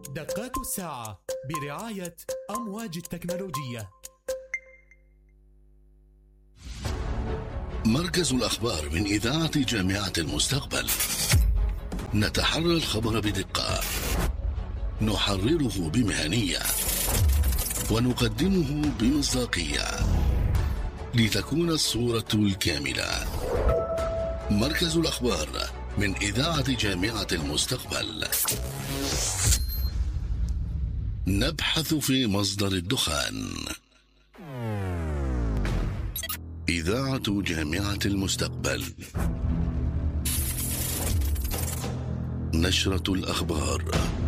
دقات الساعة برعاية أمواج التكنولوجية. مركز الأخبار من إذاعة جامعة المستقبل، نتحرى الخبر بدقة، نحرره بمهنية، ونقدمه بمصداقية لتكون الصورة الكاملة. مركز الأخبار من إذاعة جامعة المستقبل، نبحث في مصدر الدخان. إذاعة جامعة المستقبل، نشرة الأخبار.